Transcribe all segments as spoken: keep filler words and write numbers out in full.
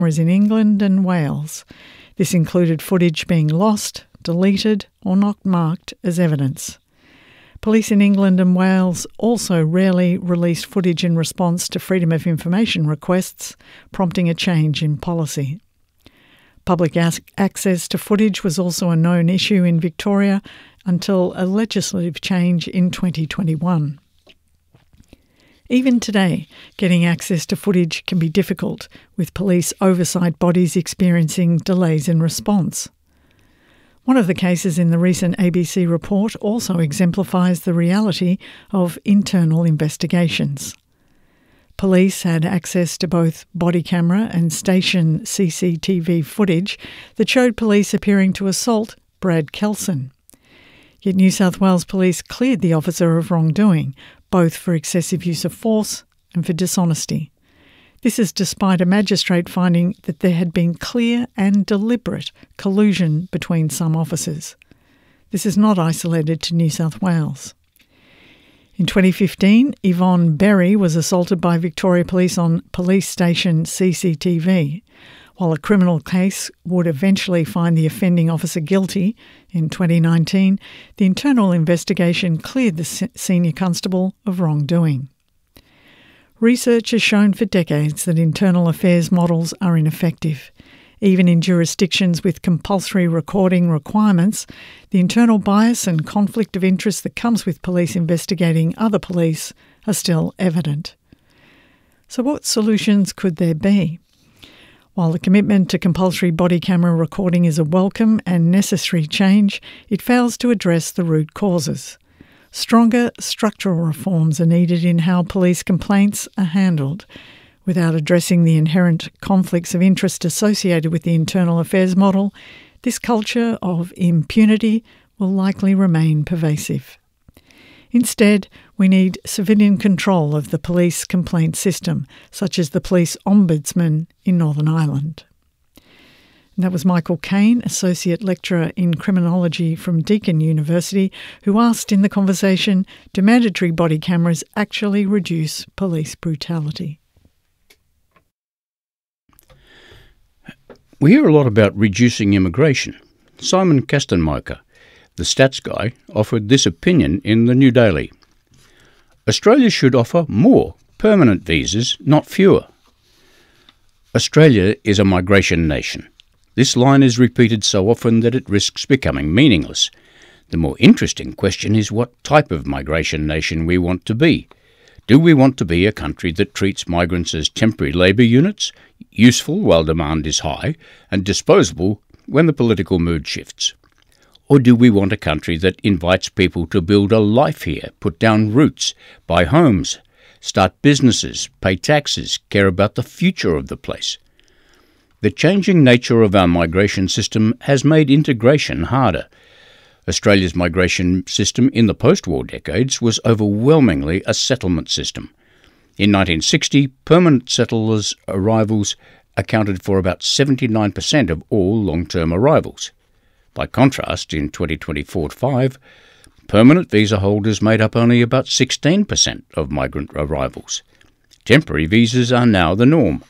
cameras in England and Wales. This included footage being lost, deleted, or not marked as evidence. Police in England and Wales also rarely released footage in response to Freedom of Information requests, prompting a change in policy. Public as- access to footage was also a known issue in Victoria until a legislative change in twenty twenty-one. Even today, getting access to footage can be difficult, with police oversight bodies experiencing delays in response. One of the cases in the recent A B C report also exemplifies the reality of internal investigations. Police had access to both body camera and station C C T V footage that showed police appearing to assault Brad Kelson. Yet New South Wales Police cleared the officer of wrongdoing, both for excessive use of force and for dishonesty. This is despite a magistrate finding that there had been clear and deliberate collusion between some officers. This is not isolated to New South Wales. In twenty fifteen, Yvonne Berry was assaulted by Victoria Police on police station C C T V. While a criminal case would eventually find the offending officer guilty, in twenty nineteen, the internal investigation cleared the se- senior constable of wrongdoing. Research has shown for decades that internal affairs models are ineffective. Even in jurisdictions with compulsory recording requirements, the internal bias and conflict of interest that comes with police investigating other police are still evident. So what solutions could there be? While the commitment to compulsory body camera recording is a welcome and necessary change, it fails to address the root causes. Stronger structural reforms are needed in how police complaints are handled. Without addressing the inherent conflicts of interest associated with the internal affairs model, this culture of impunity will likely remain pervasive. Instead, we need civilian control of the police complaint system, such as the Police Ombudsman in Northern Ireland. And that was Michael Kane, Associate Lecturer in Criminology from Deakin University, who asked in the conversation, do mandatory body cameras actually reduce police brutality? We hear a lot about reducing immigration. Simon Kastenmeier, the stats guy, offered this opinion in the New Daily. Australia should offer more permanent visas, not fewer. Australia is a migration nation. This line is repeated so often that it risks becoming meaningless. The more interesting question is what type of migration nation we want to be. Do we want to be a country that treats migrants as temporary labour units, useful while demand is high, and disposable when the political mood shifts? Or do we want a country that invites people to build a life here, put down roots, buy homes, start businesses, pay taxes, care about the future of the place? The changing nature of our migration system has made integration harder. Australia's migration system in the post-war decades was overwhelmingly a settlement system. In nineteen sixty, permanent settlers' arrivals accounted for about seventy-nine percent of all long-term arrivals. By contrast, in twenty twenty-four to five, permanent visa holders made up only about sixteen percent of migrant arrivals. Temporary visas are now the norm.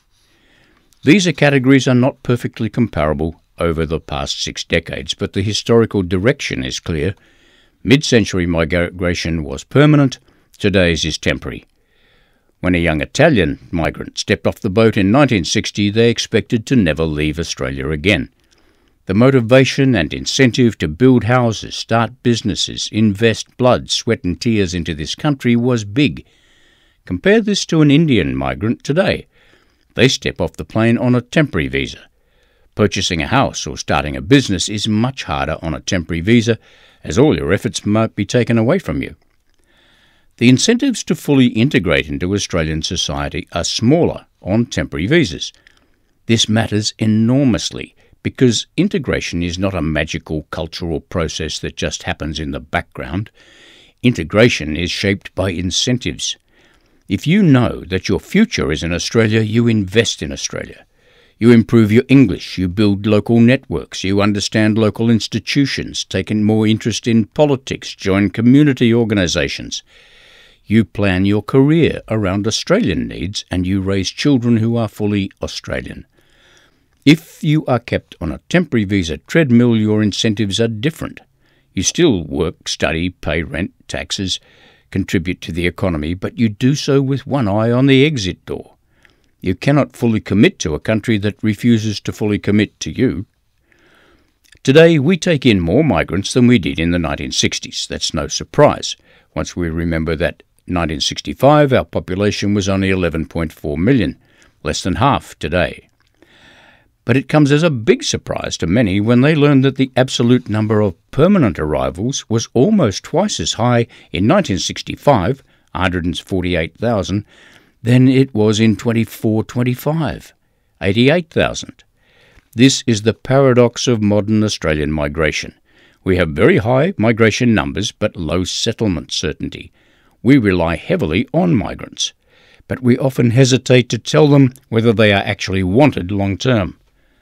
Visa categories are not perfectly comparable over the past six decades, but the historical direction is clear. Mid-century migration was permanent, today's is temporary. When a young Italian migrant stepped off the boat in nineteen sixty, they expected to never leave Australia again. The motivation and incentive to build houses, start businesses, invest blood, sweat and tears into this country was big. Compare this to an Indian migrant today. They step off the plane on a temporary visa. Purchasing a house or starting a business is much harder on a temporary visa, as all your efforts might be taken away from you. The incentives to fully integrate into Australian society are smaller on temporary visas. This matters enormously because integration is not a magical cultural process that just happens in the background. Integration is shaped by incentives. If you know that your future is in Australia, you invest in Australia. You improve your English, you build local networks, you understand local institutions, take in more interest in politics, join community organisations. You plan your career around Australian needs and you raise children who are fully Australian. If you are kept on a temporary visa treadmill, your incentives are different. You still work, study, pay rent, taxes, contribute to the economy, but you do so with one eye on the exit door. You cannot fully commit to a country that refuses to fully commit to you. Today, we take in more migrants than we did in the nineteen sixties. That's no surprise, once we remember that in nineteen sixty-five our population was only eleven point four million, less than half today. But it comes as a big surprise to many when they learn that the absolute number of permanent arrivals was almost twice as high in nineteen sixty-five, one hundred forty-eight thousand, than it was in twenty-four twenty-five, eighty-eight thousand. This is the paradox of modern Australian migration. We have very high migration numbers but low settlement certainty. We rely heavily on migrants, but we often hesitate to tell them whether they are actually wanted long term.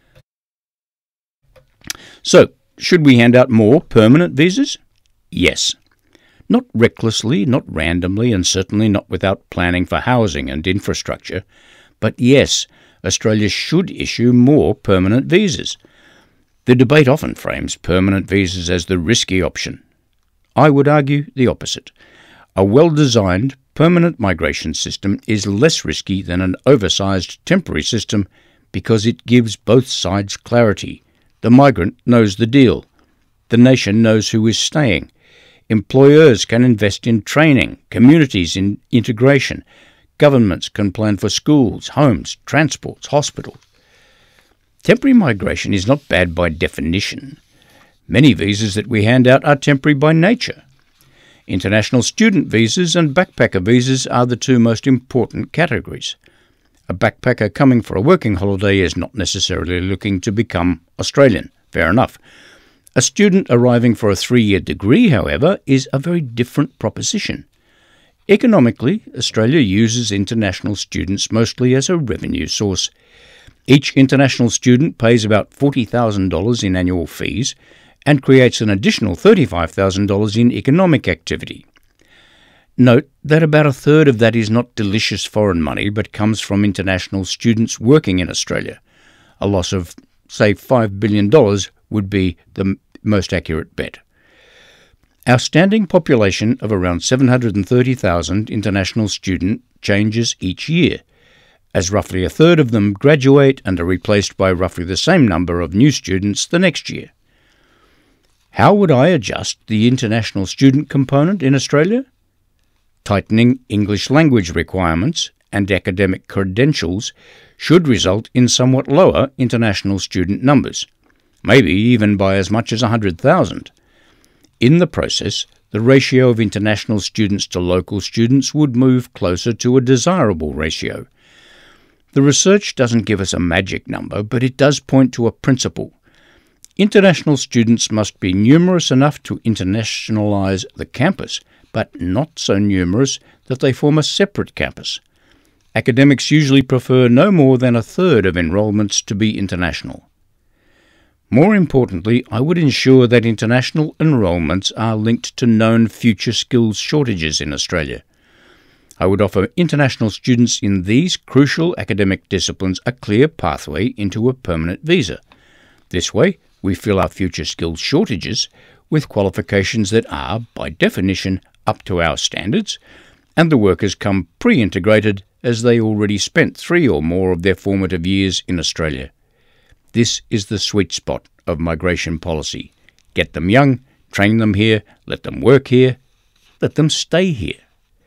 So, should we hand out more permanent visas? Yes. Not recklessly, not randomly, and certainly not without planning for housing and infrastructure. But yes, Australia should issue more permanent visas. The debate often frames permanent visas as the risky option. I would argue the opposite. A well-designed permanent migration system is less risky than an oversized temporary system because it gives both sides clarity. The migrant knows the deal. The nation knows who is staying. Employers can invest in training, communities in integration. Governments can plan for schools, homes, transports, hospitals. Temporary migration is not bad by definition. Many visas that we hand out are temporary by nature. International student visas and backpacker visas are the two most important categories. A backpacker coming for a working holiday is not necessarily looking to become Australian. Fair enough. A student arriving for a three-year degree, however, is a very different proposition. Economically, Australia uses international students mostly as a revenue source. Each international student pays about forty thousand dollars in annual fees and creates an additional thirty-five thousand dollars in economic activity. Note that about a third of that is not delicious foreign money but comes from international students working in Australia. A loss of, say, five billion dollars would be the most accurate bet. Our standing population of around seven hundred thirty thousand international students changes each year, as roughly a third of them graduate and are replaced by roughly the same number of new students the next year. How would I adjust the international student component in Australia? Tightening English language requirements and academic credentials should result in somewhat lower international student numbers, maybe even by as much as one hundred thousand. In the process, the ratio of international students to local students would move closer to a desirable ratio. The research doesn't give us a magic number, but it does point to a principle. International students must be numerous enough to internationalize the campus, but not so numerous that they form a separate campus. Academics usually prefer no more than a third of enrolments to be international. More importantly, I would ensure that international enrolments are linked to known future skills shortages in Australia. I would offer international students in these crucial academic disciplines a clear pathway into a permanent visa. This way, we fill our future skills shortages with qualifications that are, by definition, up to our standards, and the workers come pre-integrated as they already spent three or more of their formative years in Australia. This is the sweet spot of migration policy. Get them young, train them here, let them work here, let them stay here.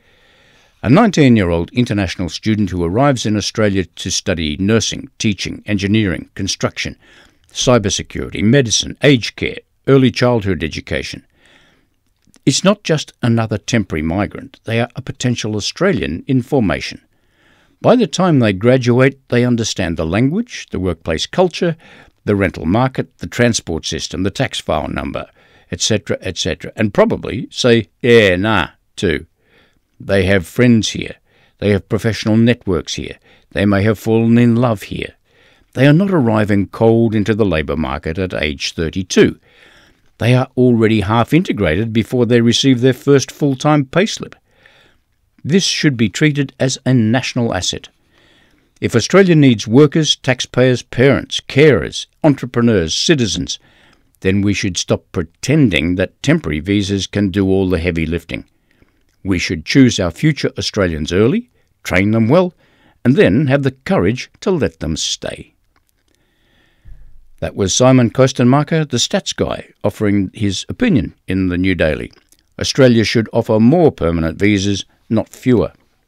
A nineteen-year-old international student who arrives in Australia to study nursing, teaching, engineering, construction, cybersecurity, medicine, aged care, early childhood education. It's not just another temporary migrant. They are a potential Australian in formation. By the time they graduate, they understand the language, the workplace culture, the rental market, the transport system, the tax file number, et cetera, et cetera, and probably say, yeah, nah, too. They have friends here. They have professional networks here. They may have fallen in love here. They are not arriving cold into the labour market at age thirty-two. They are already half integrated before they receive their first full-time payslip. This should be treated as a national asset. If Australia needs workers, taxpayers, parents, carers, entrepreneurs, citizens, then we should stop pretending that temporary visas can do all the heavy lifting. We should choose our future Australians early, train them well, and then have the courage to let them stay. That was Simon Kostenmacher, the stats guy, offering his opinion in the New Daily. Australia should offer more permanent visas, not fewer.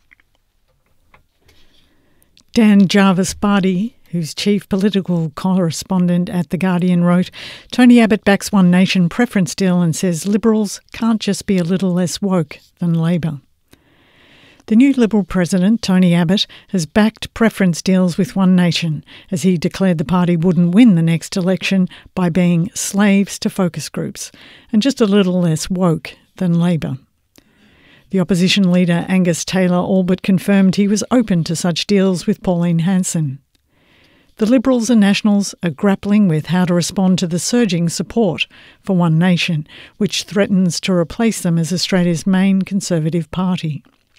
Dan Jarvis-Bardhi, who's chief political correspondent at The Guardian, wrote, Tony Abbott backs One Nation preference deal and says Liberals can't just be a little less woke than Labor. The new Liberal president, Tony Abbott, has backed preference deals with One Nation as he declared the party wouldn't win the next election by being slaves to focus groups and just a little less woke than Labor. The opposition leader Angus Taylor all but confirmed he was open to such deals with Pauline Hanson. The Liberals and Nationals are grappling with how to respond to the surging support for One Nation, which threatens to replace them as Australia's main Conservative party.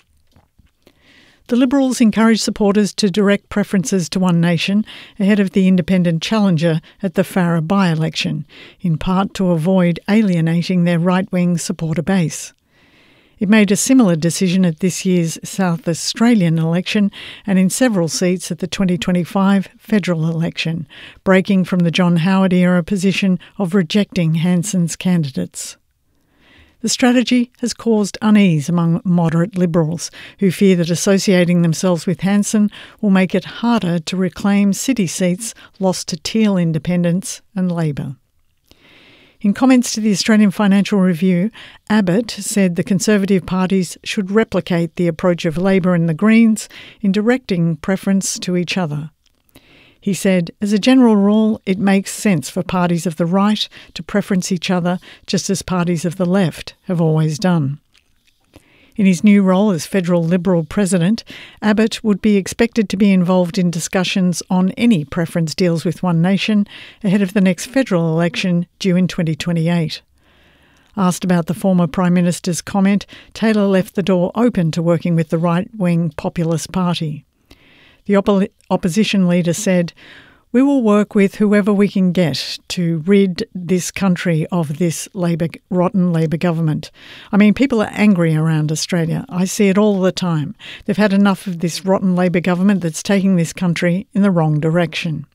The Liberals encourage supporters to direct preferences to One Nation ahead of the independent challenger at the Farrer by-election, in part to avoid alienating their right-wing supporter base. It made a similar decision at this year's South Australian election and in several seats at the twenty twenty-five federal election, breaking from the John Howard-era position of rejecting Hanson's candidates. The strategy has caused unease among moderate Liberals, who fear that associating themselves with Hanson will make it harder to reclaim city seats lost to Teal independents and Labor. In comments to the Australian Financial Review, Abbott said the Conservative parties should replicate the approach of Labor and the Greens in directing preference to each other. He said, as a general rule, it makes sense for parties of the right to preference each other just as parties of the left have always done. In his new role as federal Liberal president, Abbott would be expected to be involved in discussions on any preference deals with One Nation ahead of the next federal election due in twenty twenty-eight. Asked about the former Prime Minister's comment, Taylor left the door open to working with the right-wing Populist Party. The oppo- opposition leader said, "We will work with whoever we can get to rid this country of this Labor, rotten Labor government. I mean, people are angry around Australia. I see it all the time. They've had enough of this rotten Labor government that's taking this country in the wrong direction."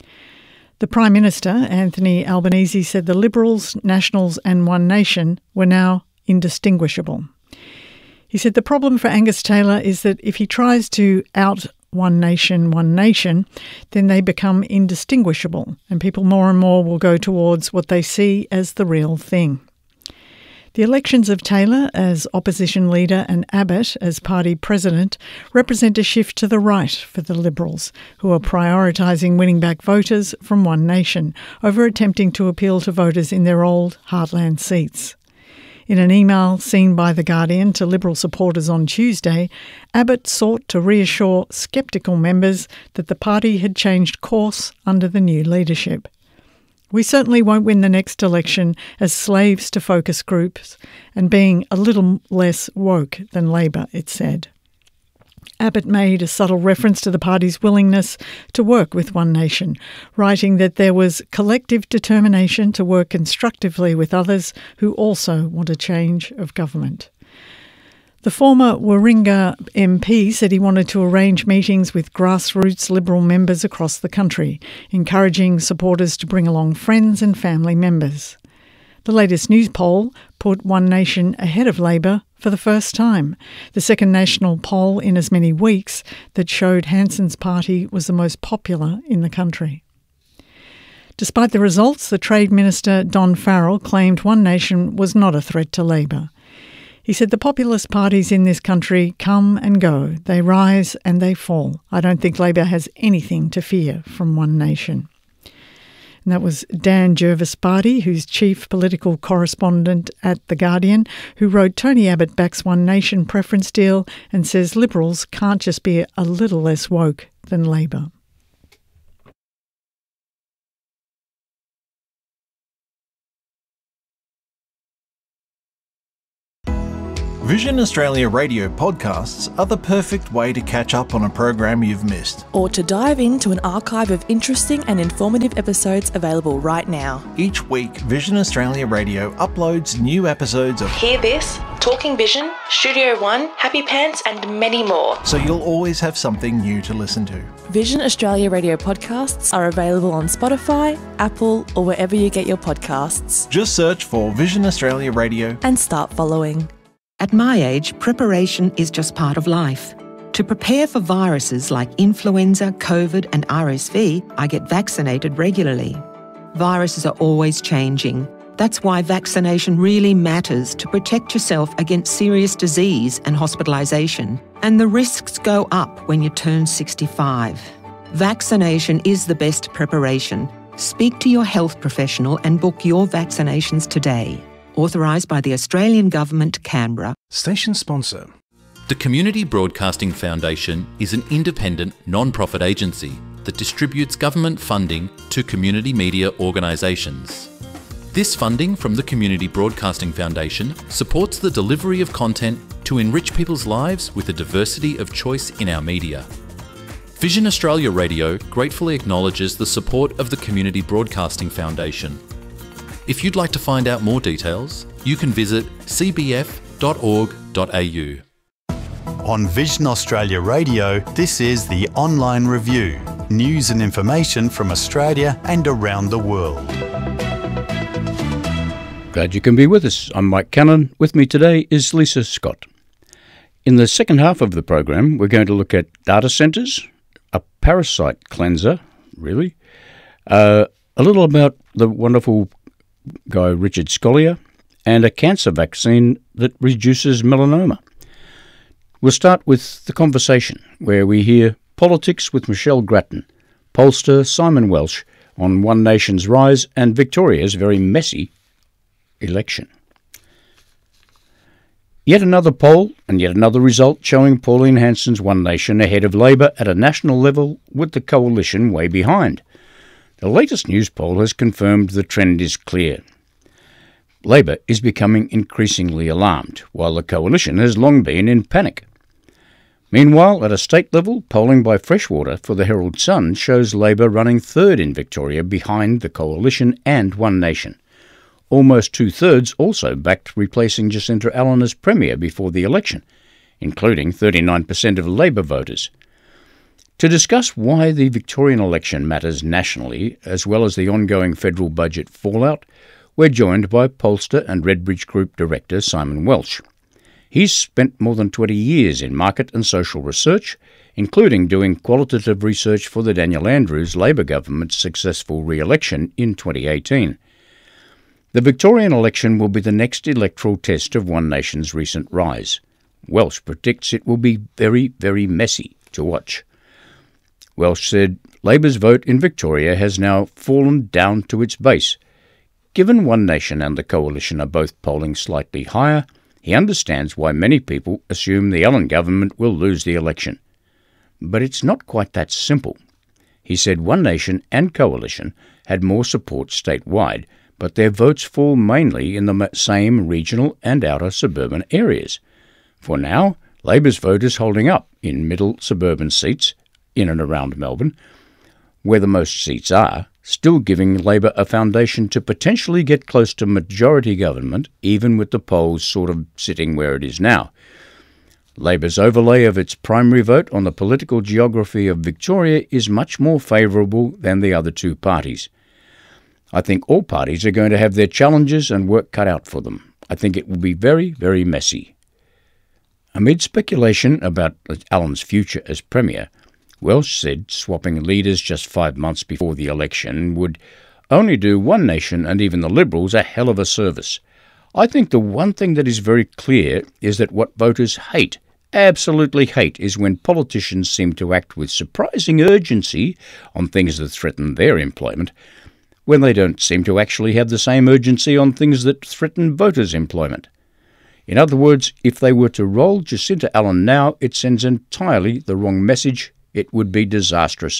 The Prime Minister, Anthony Albanese, said the Liberals, Nationals and One Nation were now indistinguishable. He said the problem for Angus Taylor is that if he tries to out One Nation, One Nation, then they become indistinguishable and people more and more will go towards what they see as the real thing. The elections of Taylor as opposition leader and Abbott as party president represent a shift to the right for the Liberals, who are prioritising winning back voters from One Nation over attempting to appeal to voters in their old heartland seats. In an email seen by The Guardian to Liberal supporters on Tuesday, Abbott sought to reassure sceptical members that the party had changed course under the new leadership. "We certainly won't win the next election as slaves to focus groups and being a little less woke than Labor," it said. Abbott made a subtle reference to the party's willingness to work with One Nation, writing that there was collective determination to work constructively with others who also want a change of government. The former Warringah M P said he wanted to arrange meetings with grassroots Liberal members across the country, encouraging supporters to bring along friends and family members. The latest news poll put One Nation ahead of Labor for the first time, the second national poll in as many weeks that showed Hanson's party was the most popular in the country. Despite the results, the Trade Minister Don Farrell claimed One Nation was not a threat to Labor. He said the populist parties in this country come and go, they rise and they fall. I don't think Labor has anything to fear from One Nation. And that was Dan Jarvis-Bardhi, who's chief political correspondent at The Guardian, who wrote Tony Abbott backs One Nation preference deal and says Liberals can't just be a little less woke than Labor. Vision Australia Radio podcasts are the perfect way to catch up on a program you've missed. Or to dive into an archive of interesting and informative episodes available right now. Each week, Vision Australia Radio uploads new episodes of Hear This, Talking Vision, Studio One, Happy Pants and many more. So you'll always have something new to listen to. Vision Australia Radio podcasts are available on Spotify, Apple or wherever you get your podcasts. Just search for Vision Australia Radio and start following. At my age, preparation is just part of life. To prepare for viruses like influenza, COVID and R S V, I get vaccinated regularly. Viruses are always changing. That's why vaccination really matters to protect yourself against serious disease and hospitalisation. And the risks go up when you turn sixty-five. Vaccination is the best preparation. Speak to your health professional and book your vaccinations today. Authorised by the Australian Government, Canberra. Station sponsor. The Community Broadcasting Foundation is an independent, non-profit agency that distributes government funding to community media organisations. This funding from the Community Broadcasting Foundation supports the delivery of content to enrich people's lives with a diversity of choice in our media. Vision Australia Radio gratefully acknowledges the support of the Community Broadcasting Foundation. If you'd like to find out more details, you can visit c b f dot org dot a u. On Vision Australia Radio, this is the Online Review. News and information from Australia and around the world. Glad you can be with us. I'm Mike Cannon. With me today is Lisa Scott. In the second half of the program, we're going to look at data centres, a parasite cleanser, really, uh, a little about the wonderful guy Richard Scolyer, and a cancer vaccine that reduces melanoma. We'll start with the conversation, where we hear politics with Michelle Grattan, pollster Simon Welsh on One Nation's rise and Victoria's very messy election. Yet another poll and yet another result showing Pauline Hanson's One Nation ahead of Labor at a national level, with the coalition way behind. The latest news poll has confirmed the trend is clear. Labor is becoming increasingly alarmed, while the coalition has long been in panic. Meanwhile, at a state level, polling by Freshwater for the Herald Sun shows Labor running third in Victoria behind the coalition and One Nation. Almost two-thirds also backed replacing Jacinta Allen as Premier before the election, including thirty-nine percent of Labor voters. To discuss why the Victorian election matters nationally, as well as the ongoing federal budget fallout, we're joined by pollster and Redbridge Group Director Simon Welsh. He's spent more than twenty years in market and social research, including doing qualitative research for the Daniel Andrews Labor government's successful re-election in twenty eighteen. The Victorian election will be the next electoral test of One Nation's recent rise. Welsh predicts it will be very, very messy to watch. Welsh said Labor's vote in Victoria has now fallen down to its base. Given One Nation and the coalition are both polling slightly higher, he understands why many people assume the Allen government will lose the election. But it's not quite that simple. He said One Nation and coalition had more support statewide, but their votes fall mainly in the same regional and outer suburban areas. For now, Labor's vote is holding up in middle suburban seats in and around Melbourne, where the most seats are, still giving Labor a foundation to potentially get close to majority government, even with the polls sort of sitting where it is now. Labor's overlay of its primary vote on the political geography of Victoria is much more favourable than the other two parties. I think all parties are going to have their challenges and work cut out for them. I think it will be very, very messy. Amid speculation about Allen's future as Premier, Welsh said swapping leaders just five months before the election would only do One Nation and even the Liberals a hell of a service. I think the one thing that is very clear is that what voters hate, absolutely hate, is when politicians seem to act with surprising urgency on things that threaten their employment, when they don't seem to actually have the same urgency on things that threaten voters' employment. In other words, if they were to roll Jacinta Allen now, it sends entirely the wrong message. It would be disastrous.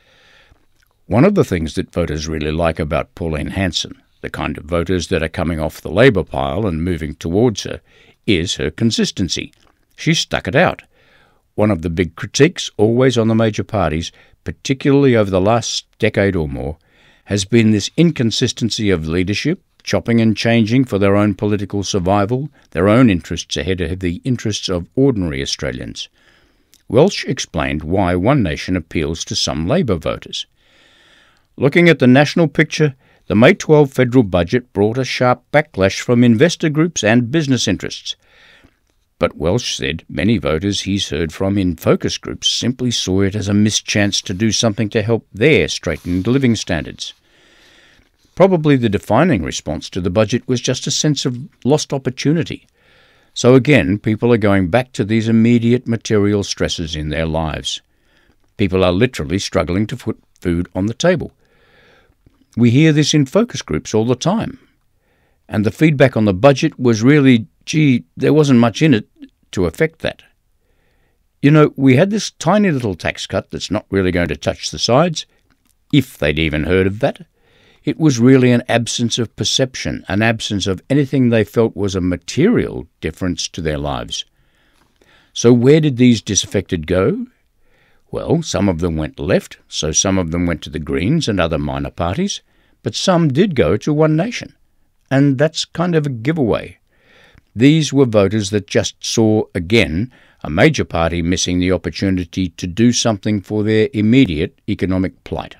One of the things that voters really like about Pauline Hanson, the kind of voters that are coming off the Labor pile and moving towards her, is her consistency. She stuck it out. One of the big critiques, always on the major parties, particularly over the last decade or more, has been this inconsistency of leadership, chopping and changing for their own political survival, their own interests ahead of the interests of ordinary Australians. Welsh explained why One Nation appeals to some Labor voters. Looking at the national picture, the May twelfth federal budget brought a sharp backlash from investor groups and business interests. But Welsh said many voters he's heard from in focus groups simply saw it as a missed chance to do something to help their straitened living standards. Probably the defining response to the budget was just a sense of lost opportunity. So again, people are going back to these immediate material stresses in their lives. People are literally struggling to put food on the table. We hear this in focus groups all the time. And the feedback on the budget was really, gee, there wasn't much in it to affect that. You know, we had this tiny little tax cut that's not really going to touch the sides, if they'd even heard of that. It was really an absence of perception, an absence of anything they felt was a material difference to their lives. So where did these disaffected go? Well, some of them went left, so some of them went to the Greens and other minor parties, but some did go to One Nation. And that's kind of a giveaway. These were voters that just saw, again, a major party missing the opportunity to do something for their immediate economic plight.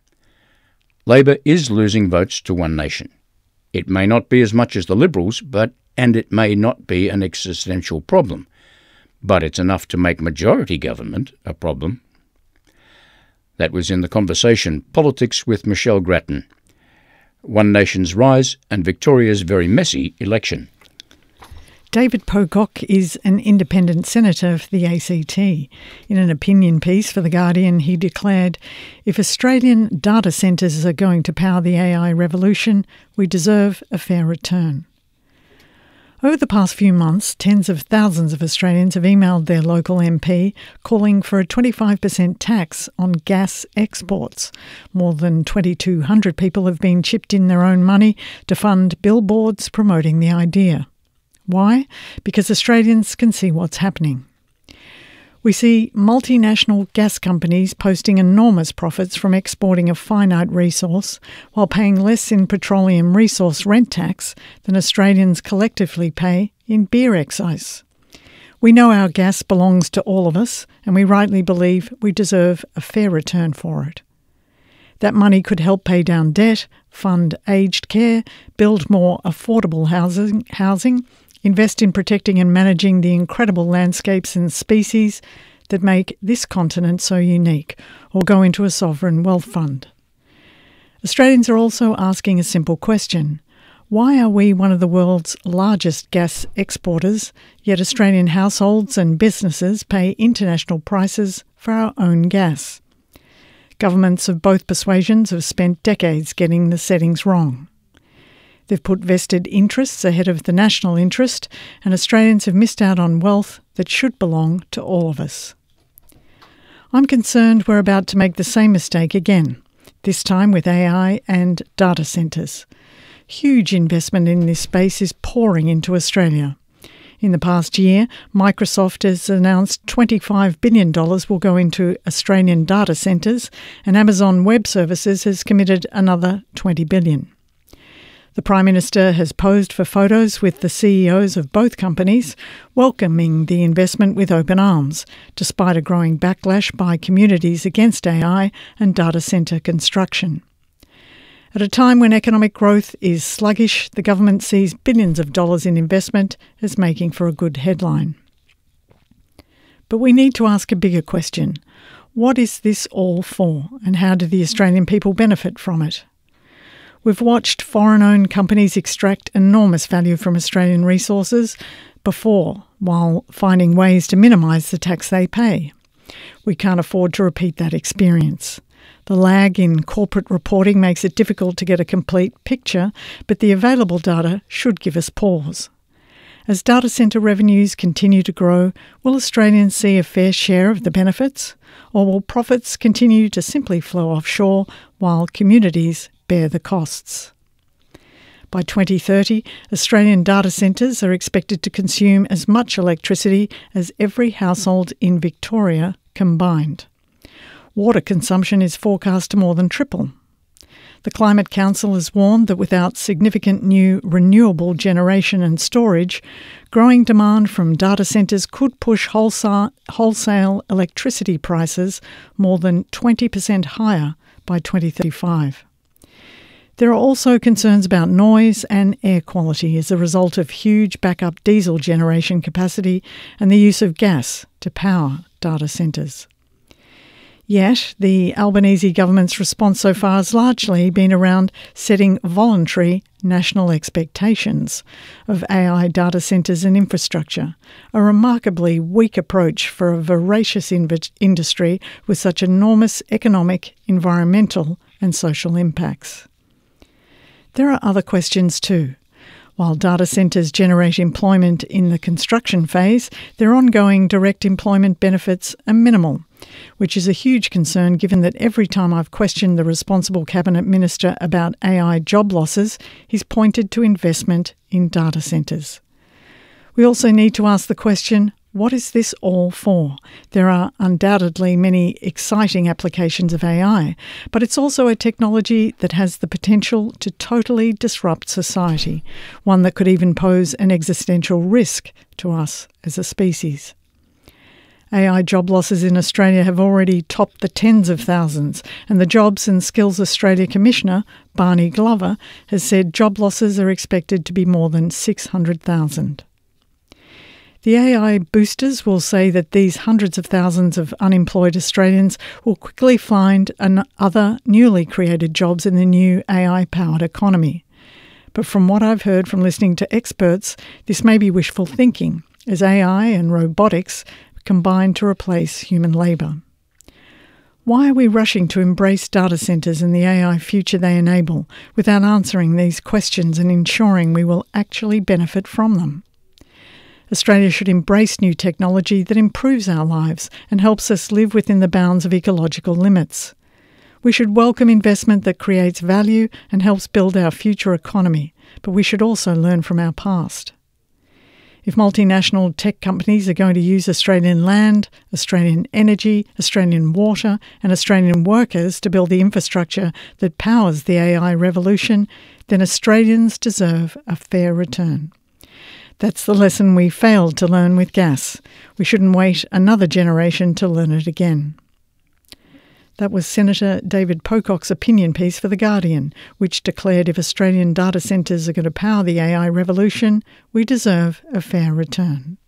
Labor is losing votes to One Nation. It may not be as much as the Liberals, but and it may not be an existential problem, but it's enough to make majority government a problem. That was in the conversation Politics with Michelle Grattan. One Nation's rise and Victoria's very messy election. David Pocock is an independent senator for the A C T. In an opinion piece for The Guardian, he declared, "If Australian data centres are going to power the A I revolution, we deserve a fair return." Over the past few months, tens of thousands of Australians have emailed their local M P calling for a twenty-five percent tax on gas exports. More than twenty-two hundred people have been chipped in their own money to fund billboards promoting the idea. Why? Because Australians can see what's happening. We see multinational gas companies posting enormous profits from exporting a finite resource while paying less in petroleum resource rent tax than Australians collectively pay in beer excise. We know our gas belongs to all of us, and we rightly believe we deserve a fair return for it. That money could help pay down debt, fund aged care, build more affordable housing, housing invest in protecting and managing the incredible landscapes and species that make this continent so unique, or go into a sovereign wealth fund. Australians are also asking a simple question. Why are we one of the world's largest gas exporters, yet Australian households and businesses pay international prices for our own gas? Governments of both persuasions have spent decades getting the settings wrong. They've put vested interests ahead of the national interest, and Australians have missed out on wealth that should belong to all of us. I'm concerned we're about to make the same mistake again, this time with A I and data centres. Huge investment in this space is pouring into Australia. In the past year, Microsoft has announced twenty-five billion dollars will go into Australian data centres, and Amazon Web Services has committed another twenty billion dollars. The Prime Minister has posed for photos with the C E Os of both companies, welcoming the investment with open arms, despite a growing backlash by communities against A I and data centre construction. At a time when economic growth is sluggish, the government sees billions of dollars in investment as making for a good headline. But we need to ask a bigger question. What is this all for, and how do the Australian people benefit from it? We've watched foreign-owned companies extract enormous value from Australian resources before, while finding ways to minimise the tax they pay. We can't afford to repeat that experience. The lag in corporate reporting makes it difficult to get a complete picture, but the available data should give us pause. As data centre revenues continue to grow, will Australians see a fair share of the benefits, or will profits continue to simply flow offshore while communities bear the costs? By twenty thirty, Australian data centres are expected to consume as much electricity as every household in Victoria combined. Water consumption is forecast to more than triple. The Climate Council has warned that without significant new renewable generation and storage, growing demand from data centres could push wholesale, wholesale electricity prices more than twenty percent higher by twenty thirty-five. There are also concerns about noise and air quality as a result of huge backup diesel generation capacity and the use of gas to power data centres. Yet, the Albanese government's response so far has largely been around setting voluntary national expectations of A I data centres and infrastructure, a remarkably weak approach for a voracious inv- industry with such enormous economic, environmental and social impacts. There are other questions too. While data centres generate employment in the construction phase, their ongoing direct employment benefits are minimal, which is a huge concern given that every time I've questioned the responsible Cabinet Minister about A I job losses, he's pointed to investment in data centres. We also need to ask the question, what is this all for? There are undoubtedly many exciting applications of A I, but it's also a technology that has the potential to totally disrupt society, one that could even pose an existential risk to us as a species. A I job losses in Australia have already topped the tens of thousands, and the Jobs and Skills Australia Commissioner, Barney Glover, has said job losses are expected to be more than six hundred thousand. The A I boosters will say that these hundreds of thousands of unemployed Australians will quickly find an other newly created jobs in the new A I-powered economy. But from what I've heard from listening to experts, this may be wishful thinking, as A I and robotics combine to replace human labour. Why are we rushing to embrace data centres and the A I future they enable without answering these questions and ensuring we will actually benefit from them? Australia should embrace new technology that improves our lives and helps us live within the bounds of ecological limits. We should welcome investment that creates value and helps build our future economy, but we should also learn from our past. If multinational tech companies are going to use Australian land, Australian energy, Australian water and Australian workers to build the infrastructure that powers the A I revolution, then Australians deserve a fair return. That's the lesson we failed to learn with gas. We shouldn't wait another generation to learn it again. That was Senator David Pocock's opinion piece for The Guardian, which declared if Australian data centres are going to power the A I revolution, we deserve a fair return.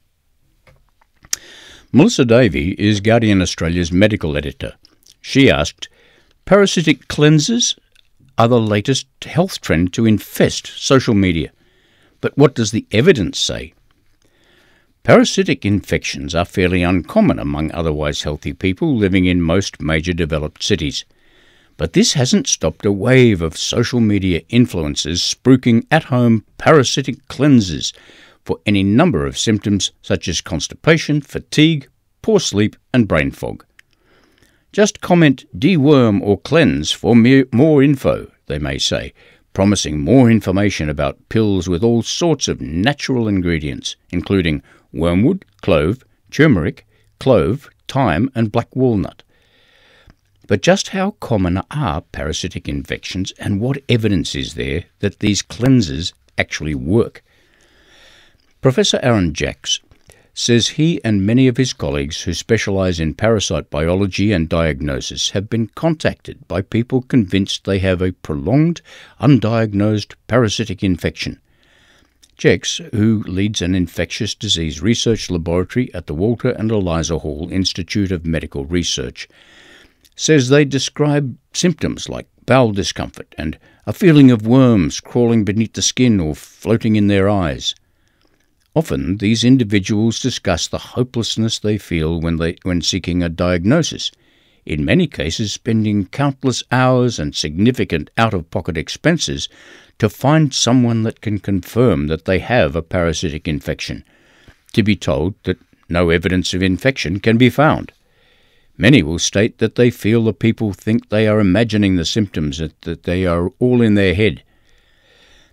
Melissa Davey is Guardian Australia's medical editor. She asked, parasitic cleansers are the latest health trend to infest social media. But what does the evidence say? Parasitic infections are fairly uncommon among otherwise healthy people living in most major developed cities. But this hasn't stopped a wave of social media influencers spruiking at-home parasitic cleansers for any number of symptoms such as constipation, fatigue, poor sleep and brain fog. Just comment deworm or cleanse for more info, they may say, promising more information about pills with all sorts of natural ingredients, including wormwood, clove, turmeric, clove, thyme and black walnut. But just how common are parasitic infections and what evidence is there that these cleansers actually work? Professor Aaron Jacks says he and many of his colleagues who specialise in parasite biology and diagnosis have been contacted by people convinced they have a prolonged, undiagnosed parasitic infection. Jacks, who leads an infectious disease research laboratory at the Walter and Eliza Hall Institute of Medical Research, says they describe symptoms like bowel discomfort and a feeling of worms crawling beneath the skin or floating in their eyes. Often these individuals discuss the hopelessness they feel when they when seeking a diagnosis, in many cases spending countless hours and significant out-of-pocket expenses to find someone that can confirm that they have a parasitic infection, to be told that no evidence of infection can be found. Many will state that they feel the people think they are imagining the symptoms, that they are all in their head.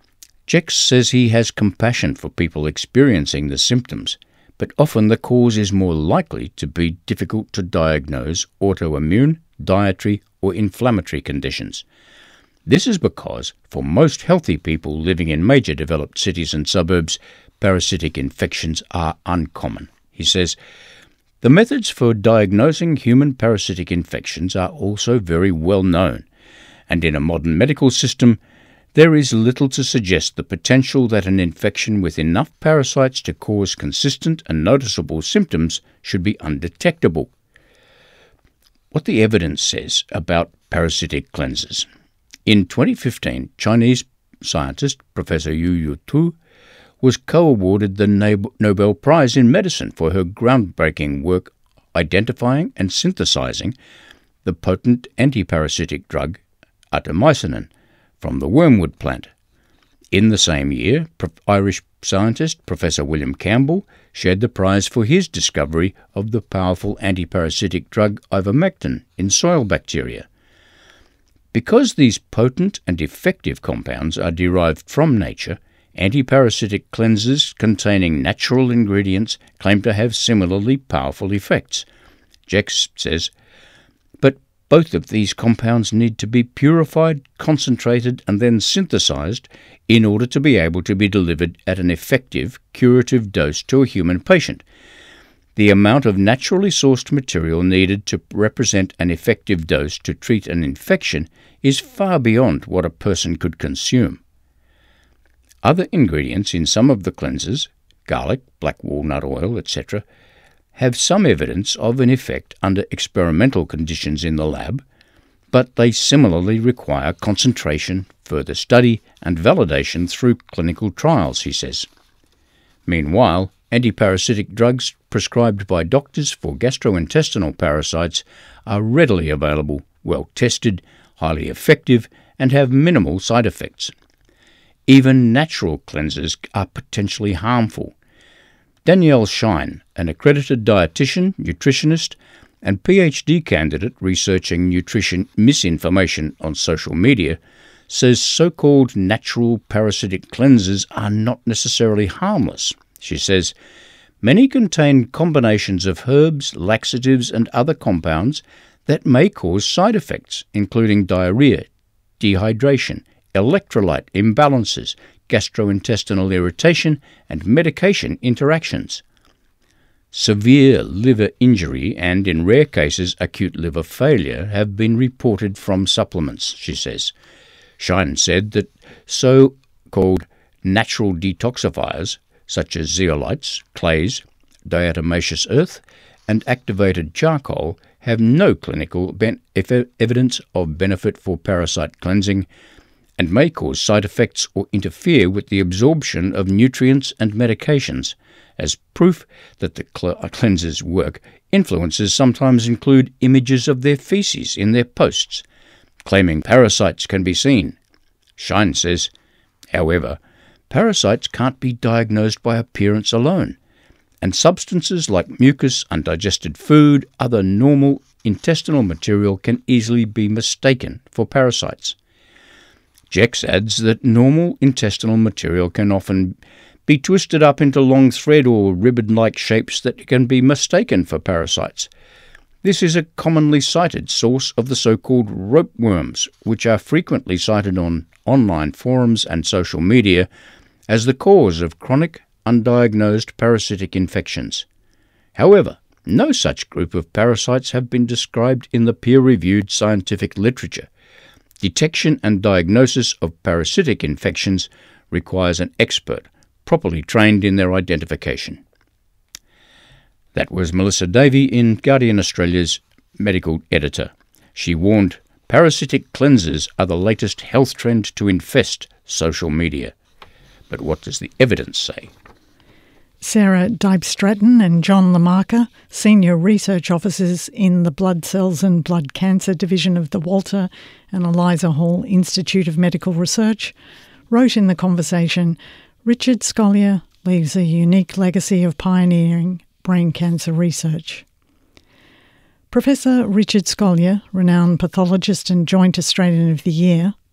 Jex says he has compassion for people experiencing the symptoms, but often the cause is more likely to be difficult to diagnose autoimmune, dietary or inflammatory conditions. This is because, for most healthy people living in major developed cities and suburbs, parasitic infections are uncommon. He says, the methods for diagnosing human parasitic infections are also very well known, and in a modern medical system, there is little to suggest the potential that an infection with enough parasites to cause consistent and noticeable symptoms should be undetectable. What the evidence says about parasitic cleanses. In twenty fifteen, Chinese scientist Professor Yu Yu Tu was co-awarded the Nobel Prize in Medicine for her groundbreaking work identifying and synthesizing the potent antiparasitic drug artemisinin from the wormwood plant. In the same year, Irish scientist Professor William Campbell shared the prize for his discovery of the powerful antiparasitic drug ivermectin in soil bacteria. Because these potent and effective compounds are derived from nature, antiparasitic cleansers containing natural ingredients claim to have similarly powerful effects. Jex says, but both of these compounds need to be purified, concentrated, and then synthesized in order to be able to be delivered at an effective, curative dose to a human patient. The amount of naturally sourced material needed to represent an effective dose to treat an infection is far beyond what a person could consume. Other ingredients in some of the cleansers, garlic, black walnut oil, et cetera, have some evidence of an effect under experimental conditions in the lab, but they similarly require concentration, further study, and validation through clinical trials, he says. Meanwhile, antiparasitic drugs prescribed by doctors for gastrointestinal parasites are readily available, well tested, highly effective, and have minimal side effects. Even natural cleansers are potentially harmful. Danielle Shine, an accredited dietitian, nutritionist, and PhD candidate researching nutrition misinformation on social media, says so-called natural parasitic cleansers are not necessarily harmless. She says, many contain combinations of herbs, laxatives, and other compounds that may cause side effects, including diarrhea, dehydration, electrolyte imbalances, gastrointestinal irritation, and medication interactions. Severe liver injury and, in rare cases, acute liver failure have been reported from supplements, she says. Shine said that so-called natural detoxifiers, such as zeolites, clays, diatomaceous earth, and activated charcoal, have no clinical ben- evidence of benefit for parasite cleansing, and may cause side effects or interfere with the absorption of nutrients and medications. As proof that the cl- cleansers work, influencers sometimes include images of their feces in their posts, claiming parasites can be seen. Shine says, however, parasites can't be diagnosed by appearance alone, and substances like mucus, undigested food, other normal intestinal material can easily be mistaken for parasites. Jex adds that normal intestinal material can often be twisted up into long thread or ribbon-like shapes that can be mistaken for parasites. This is a commonly cited source of the so-called ropeworms, which are frequently cited on online forums and social media as the cause of chronic, undiagnosed parasitic infections. However, no such group of parasites have been described in the peer-reviewed scientific literature. Detection and diagnosis of parasitic infections requires an expert, properly trained in their identification. That was Melissa Davey in Guardian Australia's medical editor. She warned, parasitic cleansers are the latest health trend to infest social media. But what does the evidence say? Sarah Dybe-Stratton and John Lamarca, senior research officers in the Blood Cells and Blood Cancer Division of the Walter and Eliza Hall Institute of Medical Research, wrote in the conversation, Richard Scolyer leaves a unique legacy of pioneering brain cancer research. Professor Richard Scolyer, renowned pathologist and Joint Australian of the Year,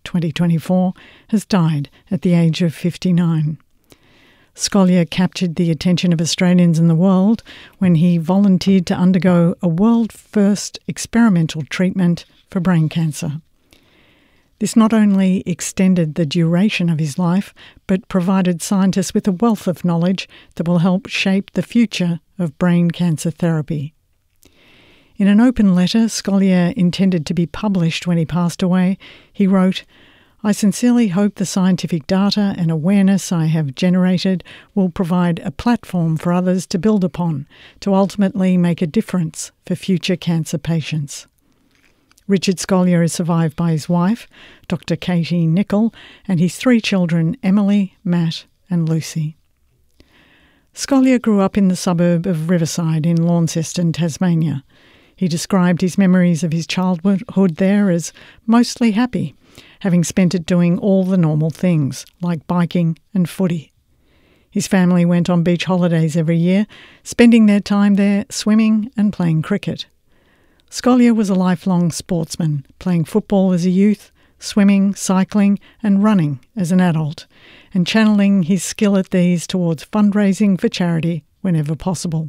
twenty twenty-four, has died at the age of fifty-nine. Scolyer captured the attention of Australians in the world when he volunteered to undergo a world-first experimental treatment for brain cancer. This not only extended the duration of his life, but provided scientists with a wealth of knowledge that will help shape the future of brain cancer therapy. In an open letter Scolyer intended to be published when he passed away, he wrote, "I sincerely hope the scientific data and awareness I have generated will provide a platform for others to build upon to ultimately make a difference for future cancer patients." Richard Scolyer is survived by his wife, Doctor Katie Nicol, and his three children, Emily, Matt and Lucy. Scolyer grew up in the suburb of Riverside in Launceston, Tasmania. He described his memories of his childhood there as mostly happy, having spent it doing all the normal things, like biking and footy. His family went on beach holidays every year, spending their time there swimming and playing cricket. Scolyer was a lifelong sportsman, playing football as a youth, swimming, cycling and running as an adult, and channeling his skill at these towards fundraising for charity whenever possible.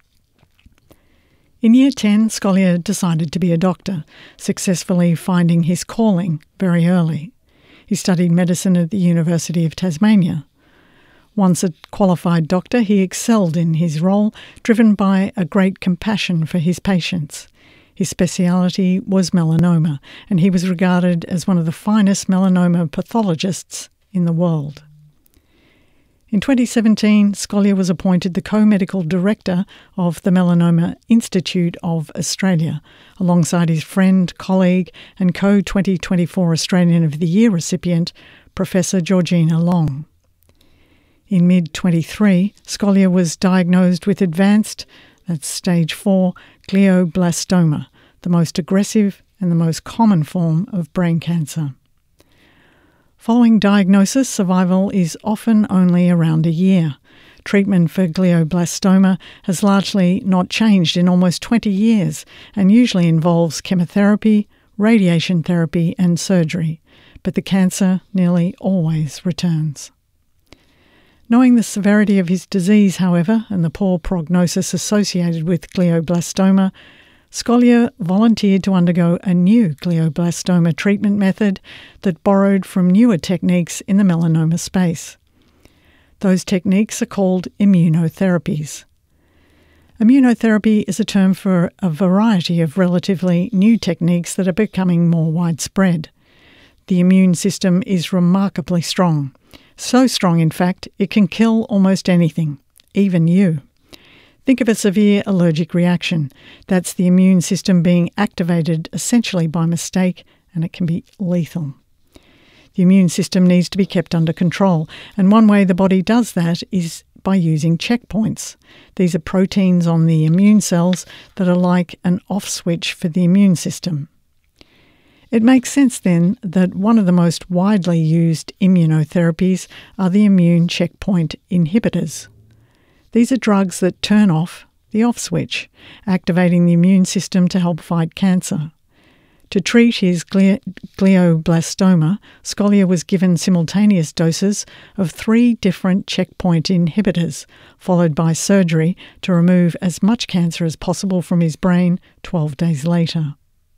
In year ten, Scolyer decided to be a doctor, successfully finding his calling very early. He studied medicine at the University of Tasmania. Once a qualified doctor, he excelled in his role, driven by a great compassion for his patients. His speciality was melanoma, and he was regarded as one of the finest melanoma pathologists in the world. In twenty seventeen, Scolyer was appointed the co-medical director of the Melanoma Institute of Australia, alongside his friend, colleague and co-twenty twenty-four Australian of the Year recipient, Professor Georgina Long. In mid twenty-three, Scolyer was diagnosed with advanced, that's stage four, glioblastoma, the most aggressive and the most common form of brain cancer. Following diagnosis, survival is often only around a year. Treatment for glioblastoma has largely not changed in almost twenty years and usually involves chemotherapy, radiation therapy and surgery, but the cancer nearly always returns. Knowing the severity of his disease, however, and the poor prognosis associated with glioblastoma, Scolyer volunteered to undergo a new glioblastoma treatment method that borrowed from newer techniques in the melanoma space. Those techniques are called immunotherapies. Immunotherapy is a term for a variety of relatively new techniques that are becoming more widespread. The immune system is remarkably strong. So strong, in fact, it can kill almost anything, even you. Think of a severe allergic reaction. That's the immune system being activated essentially by mistake, and it can be lethal. The immune system needs to be kept under control, and one way the body does that is by using checkpoints. These are proteins on the immune cells that are like an off switch for the immune system. It makes sense then that one of the most widely used immunotherapies are the immune checkpoint inhibitors. These are drugs that turn off the off switch, activating the immune system to help fight cancer. To treat his gli- glioblastoma, Scolyer was given simultaneous doses of three different checkpoint inhibitors, followed by surgery to remove as much cancer as possible from his brain twelve days later.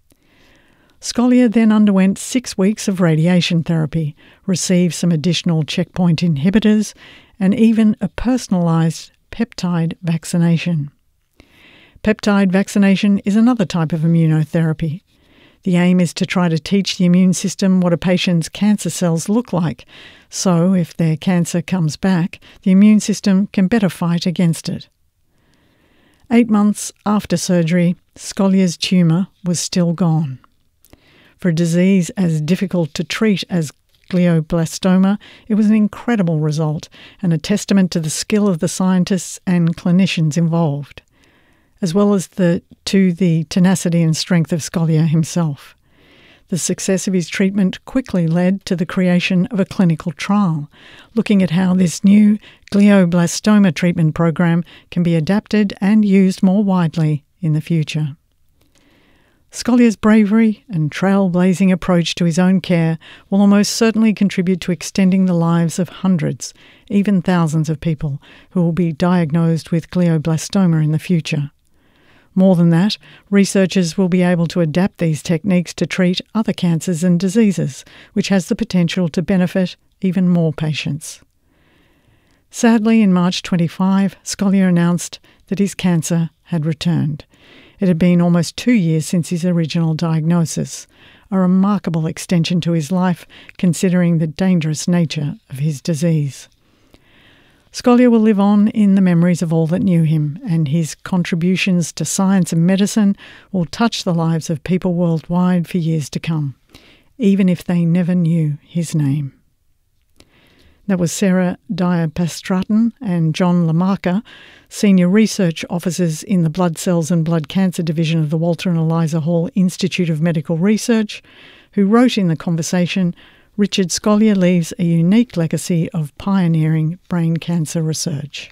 Scolyer then underwent six weeks of radiation therapy, received some additional checkpoint inhibitors, and even a personalised peptide vaccination. Peptide vaccination is another type of immunotherapy. The aim is to try to teach the immune system what a patient's cancer cells look like, so if their cancer comes back, the immune system can better fight against it. Eight months after surgery, Scolyer's tumour was still gone. For a disease as difficult to treat as glioblastoma, it was an incredible result and a testament to the skill of the scientists and clinicians involved, as well as the, to the tenacity and strength of Scolyer himself. The success of his treatment quickly led to the creation of a clinical trial, looking at how this new glioblastoma treatment program can be adapted and used more widely in the future. Scollier's bravery and trailblazing approach to his own care will almost certainly contribute to extending the lives of hundreds, even thousands of people who will be diagnosed with glioblastoma in the future. More than that, researchers will be able to adapt these techniques to treat other cancers and diseases, which has the potential to benefit even more patients. Sadly, in March twenty-five, Scollier announced that his cancer had returned. It had been almost two years since his original diagnosis, a remarkable extension to his life considering the dangerous nature of his disease. Scollier will live on in the memories of all that knew him, and his contributions to science and medicine will touch the lives of people worldwide for years to come, even if they never knew his name. That was Sarah Dyer-Pastraten and John Lamarca, Senior Research Officers in the Blood Cells and Blood Cancer Division of the Walter and Eliza Hall Institute of Medical Research, who wrote in the conversation, "Richard Scollier leaves a unique legacy of pioneering brain cancer research."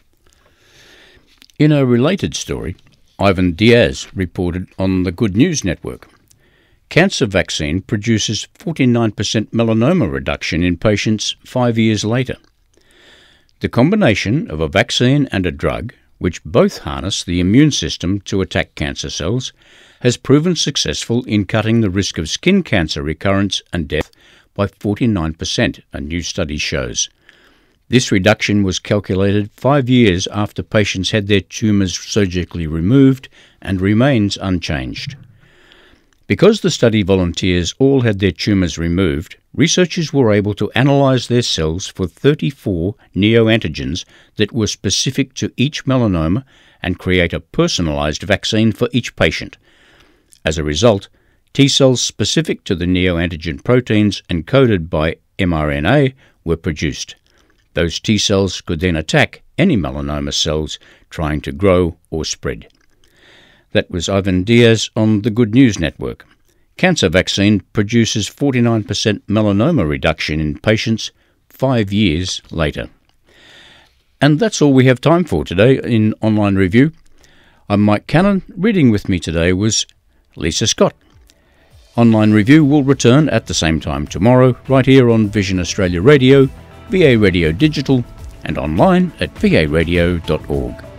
In a related story, Ivan Diaz reported on the Good News Network. Cancer vaccine produces forty-nine percent melanoma reduction in patients five years later. The combination of a vaccine and a drug, which both harness the immune system to attack cancer cells, has proven successful in cutting the risk of skin cancer recurrence and death by forty-nine percent, a new study shows. This reduction was calculated five years after patients had their tumours surgically removed and remains unchanged. Because the study volunteers all had their tumours removed, researchers were able to analyse their cells for thirty-four neoantigens that were specific to each melanoma and create a personalised vaccine for each patient. As a result, T-cells specific to the neoantigen proteins encoded by mRNA were produced. Those T-cells could then attack any melanoma cells trying to grow or spread. That was Ivan Diaz on the Good News Network. Cancer vaccine produces forty-nine percent melanoma reduction in patients five years later. And that's all we have time for today in Online Review. I'm Mike Cannon. Reading with me today was Lisa Scott. Online Review will return at the same time tomorrow, right here on Vision Australia Radio, V A Radio Digital, and online at v a radio dot org.